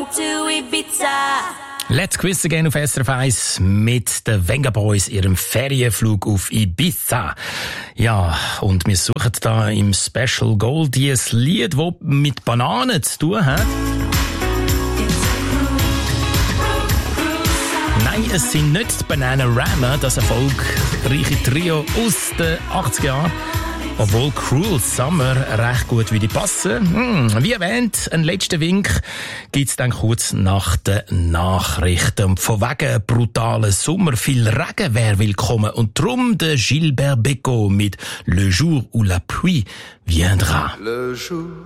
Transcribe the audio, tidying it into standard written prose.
going to Ibiza. Let's Quiz Again auf SRF 1 mit den Venga Boys, ihrem Ferienflug auf Ibiza. Ja, und wir suchen da im Special Gold dieses Lied, das mit Bananen zu tun hat. Nein, es sind nicht die Bananarama, das erfolgreiche Trio aus den 80er Jahren. Obwohl Cruel Summer recht gut würde passen. Wie erwähnt, einen letzten Wink gibt's dann kurz nach den Nachrichten. Und von wegen brutalen Sommer, viel Regen wäre willkommen. Und drum der Gilbert Bécaud mit Le jour où la pluie viendra.